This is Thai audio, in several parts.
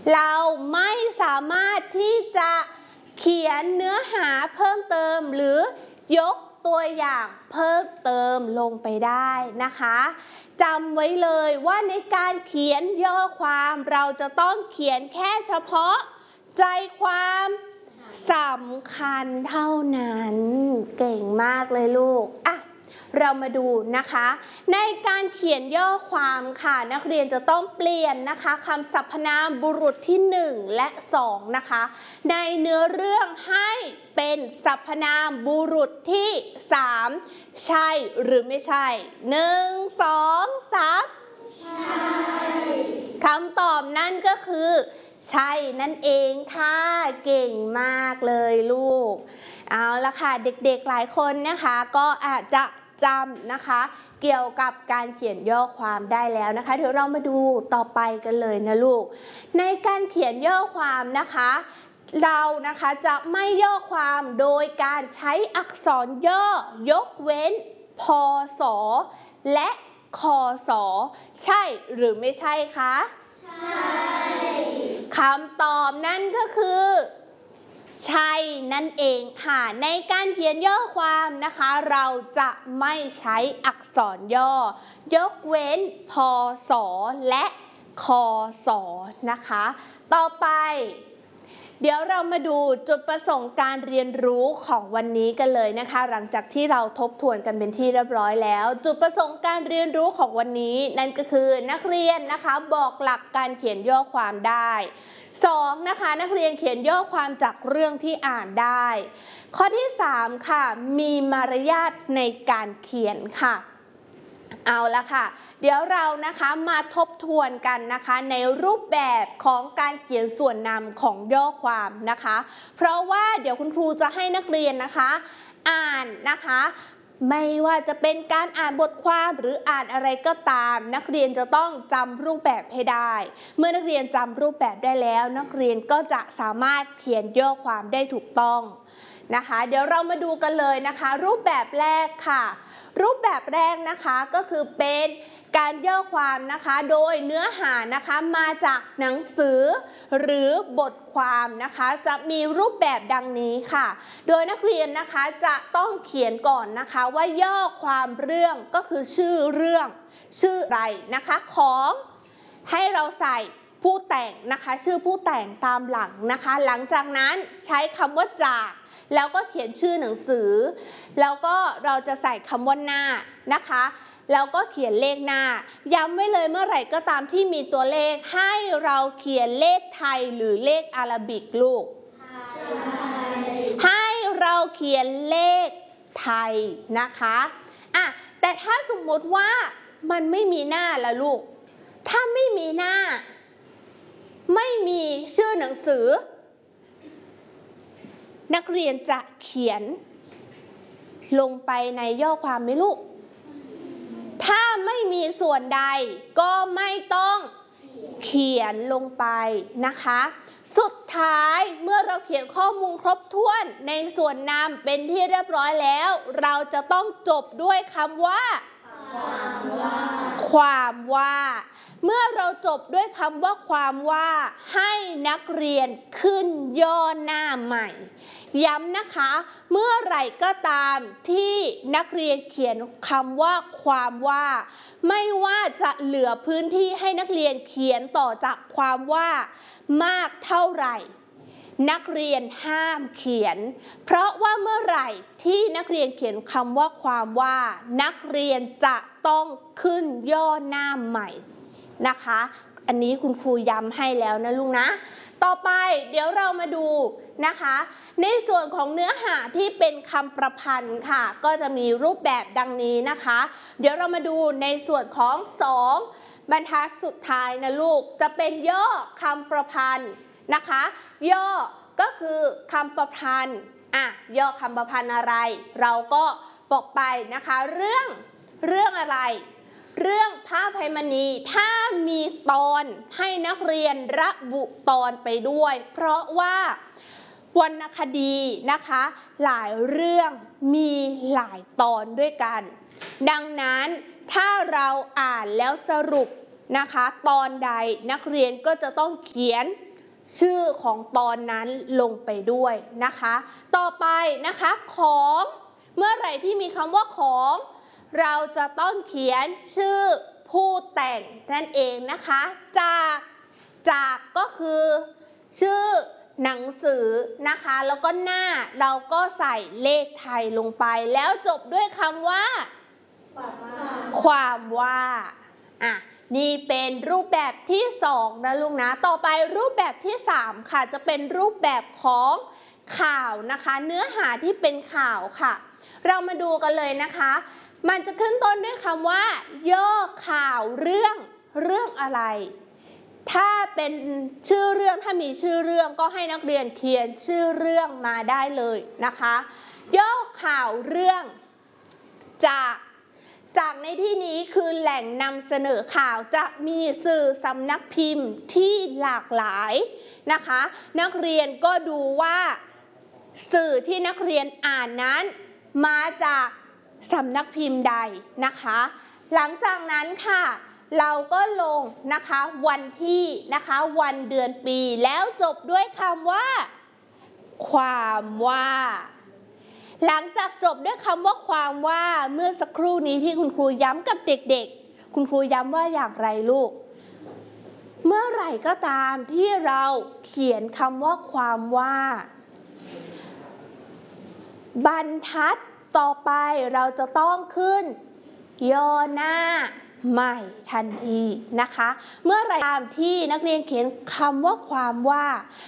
เราไม่สามารถที่จะเขียนเนื้อหาเพิ่มเติมหรือยกตัวอย่างเพิ่มเติมลงไปได้นะคะจำไว้เลยว่าในการเขียนย่อความเราจะต้องเขียนแค่เฉพาะใจความสำคัญเท่านั้นเก่งมากเลยลูกเรามาดูนะคะในการเขียนย่อความค่ะนักเรียนจะต้องเปลี่ยนนะคะคำสรรพนามบุรุษที่1และ2นะคะในเนื้อเรื่องให้เป็นสรรพนามบุรุษที่3ใช่หรือไม่ใช่1 2 3ใช่คำตอบนั่นก็คือใช่นั่นเองค่ะเก่งมากเลยลูกเอาละค่ะเด็กๆหลายคนนะคะก็อาจจะจำนะคะเกี่ยวกับการเขียนย่อความได้แล้วนะคะเดี๋ยวเรามาดูต่อไปกันเลยนะลูกในการเขียนย่อความนะคะเรานะคะจะไม่ย่อความโดยการใช้อักษรย่อยกเว้นพศและคศใช่หรือไม่ใช่คะใช่คำตอบนั่นก็คือใช่นั่นเองค่ะในการเขียนย่อความนะคะเราจะไม่ใช้อักษรย่อยกเว้นพศและคศนะคะต่อไปเดี๋ยวเรามาดูจุดประสงค์การเรียนรู้ของวันนี้กันเลยนะคะหลังจากที่เราทบทวนกันเป็นที่เรียบร้อยแล้วจุดประสงค์การเรียนรู้ของวันนี้นั่นก็คือนักเรียนนะคะบอกหลักการเขียนย่อความได้2นะคะนักเรียนเขียนย่อความจากเรื่องที่อ่านได้ข้อที่3ค่ะมีมารยาทในการเขียนค่ะเอาละค่ะเดี๋ยวเรานะคะมาทบทวนกันนะคะในรูปแบบของการเขียนส่วนนำของย่อความนะคะเพราะว่าเดี๋ยวคุณครูจะให้นักเรียนนะคะอ่านนะคะไม่ว่าจะเป็นการอ่านบทความหรืออ่านอะไรก็ตามนักเรียนจะต้องจำรูปแบบให้ได้เมื่อนักเรียนจำรูปแบบได้แล้วนักเรียนก็จะสามารถเขียนย่อความได้ถูกต้องนะคะเดี๋ยวเรามาดูกันเลยนะคะรูปแบบแรกค่ะรูปแบบแรกนะคะก็คือเป็นการย่อความนะคะโดยเนื้อหานะคะมาจากหนังสือหรือบทความนะคะจะมีรูปแบบดังนี้ค่ะโดยนักเรียนนะคะจะต้องเขียนก่อนนะคะว่าย่อความเรื่องก็คือชื่อเรื่องชื่ออะไรนะคะของให้เราใส่ผู้แต่งนะคะชื่อผู้แต่งตามหลังนะคะหลังจากนั้นใช้คำว่าจากแล้วก็เขียนชื่อหนังสือแล้วก็เราจะใส่คำว่าหน้านะคะแล้วก็เขียนเลขหน้าย้ำไว้เลยเมื่อไหร่ก็ตามที่มีตัวเลขให้เราเขียนเลขไทยหรือเลขอาราบิกลูกให้เราเขียนเลขไทยนะคะแต่ถ้าสมมติว่ามันไม่มีหน้าล่ะลูกถ้าไม่มีหน้าไม่มีชื่อหนังสือนักเรียนจะเขียนลงไปในย่อความไหมลูกถ้าไม่มีส่วนใดก็ไม่ต้องเขียนลงไปนะคะสุดท้ายเมื่อเราเขียนข้อมูลครบถ้วนในส่วนนำเป็นที่เรียบร้อยแล้วเราจะต้องจบด้วยคำว่าความว่าเมื่อเราจบด้วยคำว่าความว่าให้นักเรียนขึ้นย่อหน้าใหม่ย้ำนะคะเมื่อไหร่ก็ตามที่นักเรียนเขียนคำว่าความว่าไม่ว่าจะเหลือพื้นที่ให้นักเรียนเขียนต่อจากความว่ามากเท่าไหร่นักเรียนห้ามเขียนเพราะว่าเมื่อไหร่ที่นักเรียนเขียนคำว่าความว่านักเรียนจะต้องขึ้นย่อหน้าใหม่นะคะอันนี้คุณครูย้ำให้แล้วนะลุงนะต่อไปเดี๋ยวเรามาดูนะคะในส่วนของเนื้อหาที่เป็นคำประพันธ์ค่ะก็จะมีรูปแบบดังนี้นะคะเดี๋ยวเรามาดูในส่วนของ2บรรทัดสุดท้ายนะลูกจะเป็นย่อคำประพันธ์นะคะย่อก็คือคำประพันธ์ย่อคำประพันธ์อะไรเราก็บอกไปนะคะเรื่องอะไรเรื่องพระอภัยมณีถ้ามีตอนให้นักเรียนระบุตอนไปด้วยเพราะว่าวรรณคดีนะคะหลายเรื่องมีหลายตอนด้วยกันดังนั้นถ้าเราอ่านแล้วสรุปนะคะตอนใดนักเรียนก็จะต้องเขียนชื่อของตอนนั้นลงไปด้วยนะคะต่อไปนะคะของเมื่อไหร่ที่มีคำว่าของเราจะต้องเขียนชื่อผู้แต่งนั่นเองนะคะจากก็คือชื่อหนังสือนะคะแล้วก็หน้าเราก็ใส่เลขไทยลงไปแล้วจบด้วยคำว่าความว่านี่เป็นรูปแบบที่2นะลูกนะต่อไปรูปแบบที่3ค่ะจะเป็นรูปแบบของข่าวนะคะเนื้อหาที่เป็นข่าวค่ะเรามาดูกันเลยนะคะมันจะขึ้นต้นด้วยคำว่าย่อข่าวเรื่องอะไรถ้าเป็นชื่อเรื่องถ้ามีชื่อเรื่องก็ให้นักเรียนเขียนชื่อเรื่องมาได้เลยนะคะย่อข่าวเรื่องจากในที่นี้คือแหล่งนำเสนอข่าวจะมีสื่อสำนักพิมพ์ที่หลากหลายนะคะนักเรียนก็ดูว่าสื่อที่นักเรียนอ่านนั้นมาจากสำนักพิมพ์ใดนะคะหลังจากนั้นค่ะเราก็ลงนะคะวันที่นะคะวันเดือนปีแล้วจบด้วยคำว่าความว่าหลังจากจบด้วยคำว่าความว่าเมื่อสักครู่นี้ที่คุณครูย้ำกับเด็กๆคุณครูย้ำว่าอย่างไรลูกเมื่อไหร่ก็ตามที่เราเขียนคำว่าความว่าบรรทัดต่อไปเราจะต้องขึ้นย่อหน้าใหม่ทันทีนะคะเมื่อไหร่ตามที่นักเรียนเขียนคำว่าความว่า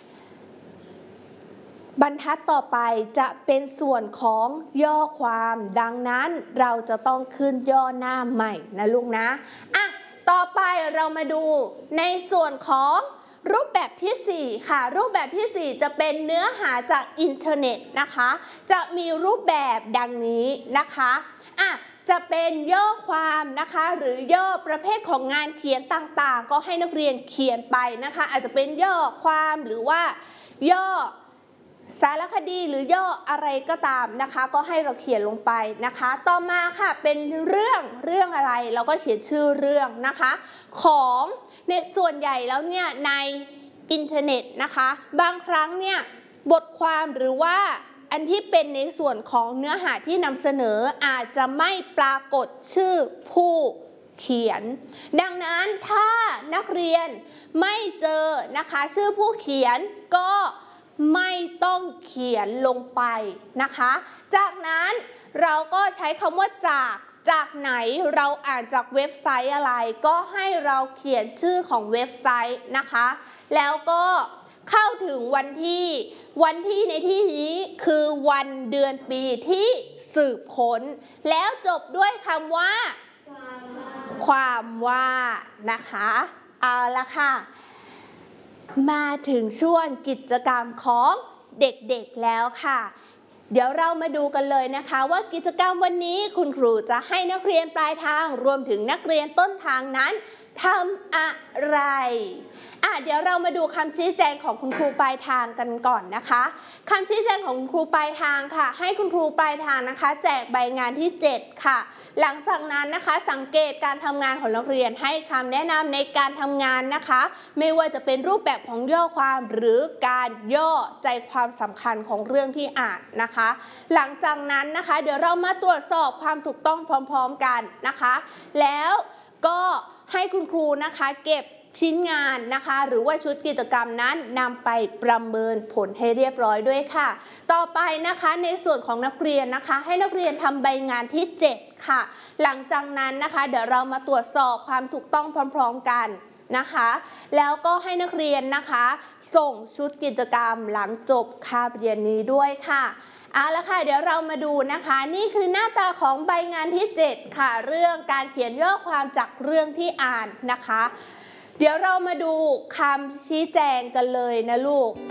บรรทัดต่อไปจะเป็นส่วนของย่อความดังนั้นเราจะต้องขึ้นย่อหน้าใหม่นะลูกนะต่อไปเรามาดูในส่วนของรูปแบบที่4ค่ะรูปแบบที่4จะเป็นเนื้อหาจากอินเทอร์เน็ตนะคะจะมีรูปแบบดังนี้นะคะจะเป็นย่อความนะคะหรือย่อประเภทของงานเขียนต่างๆก็ให้นักเรียนเขียนไปนะคะอาจจะเป็นย่อความหรือว่าย่อสารคดีหรือย่ออะไรก็ตามนะคะก็ให้เราเขียนลงไปนะคะต่อมาค่ะเป็นเรื่องอะไรเราก็เขียนชื่อเรื่องนะคะของในส่วนใหญ่แล้วเนี่ยในอินเทอร์เน็ตนะคะบางครั้งเนี่ยบทความหรือว่าอันที่เป็นในส่วนของเนื้อหาที่นำเสนออาจจะไม่ปรากฏชื่อผู้เขียนดังนั้นถ้านักเรียนไม่เจอนะคะชื่อผู้เขียนก็ไม่ต้องเขียนลงไปนะคะจากนั้นเราก็ใช้คำว่าจากไหนเราอ่านจากเว็บไซต์อะไรก็ให้เราเขียนชื่อของเว็บไซต์นะคะแล้วก็เข้าถึงวันที่ในที่นี้คือวันเดือนปีที่สืบค้นแล้วจบด้วยคำว่าความว่านะคะเอาละค่ะมาถึงช่วงกิจกรรมของเด็กๆแล้วค่ะเดี๋ยวเรามาดูกันเลยนะคะว่ากิจกรรมวันนี้คุณครูจะให้นักเรียนปลายทางรวมถึงนักเรียนต้นทางนั้นทำอะไรเดี๋ยวเรามาดูคำชี้แจงของคุณครูปลายทางกันก่อนนะคะคำชี้แจงของคุณครูปลายทางค่ะให้คุณครูปลายทางนะคะแจกใบงานที่7ค่ะหลังจากนั้นนะคะสังเกตการทำงานของนักเรียนให้คำแนะนำในการทำงานนะคะไม่ว่าจะเป็นรูปแบบของย่อความหรือการย่อใจความสำคัญของเรื่องที่อ่านนะคะหลังจากนั้นนะคะเดี๋ยวเรามาตรวจสอบความถูกต้องพร้อมๆกันนะคะแล้วก็ให้คุณครูนะคะเก็บชิ้นงานนะคะหรือว่าชุดกิจกรรมนั้นนำไปประเมินผลให้เรียบร้อยด้วยค่ะต่อไปนะคะในส่วนของนักเรียนนะคะให้นักเรียนทำใบงานที่7ค่ะหลังจากนั้นนะคะเดี๋ยวเรามาตรวจสอบความถูกต้องพร้อมๆกันนะคะแล้วก็ให้นักเรียนนะคะส่งชุดกิจกรรมหลังจบคาบเรียนนี้ด้วยค่ะเอาละค่ะเดี๋ยวเรามาดูนะคะนี่คือหน้าตาของใบงานที่7ค่ะเรื่องการเขียนย่อความจากเรื่องที่อ่านนะคะเดี๋ยวเรามาดูคำชี้แจงกันเลยนะลูก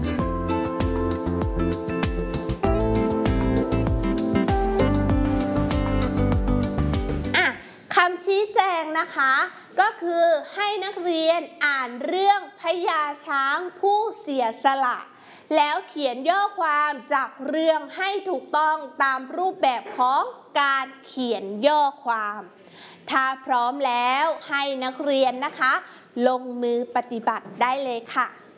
คำชี้แจงนะคะก็คือให้นักเรียนอ่านเรื่องพญาช้างผู้เสียสละแล้วเขียนย่อความจากเรื่องให้ถูกต้องตามรูปแบบของการเขียนย่อความถ้าพร้อมแล้วให้นักเรียนนะคะลงมือปฏิบัติได้เลยค่ะ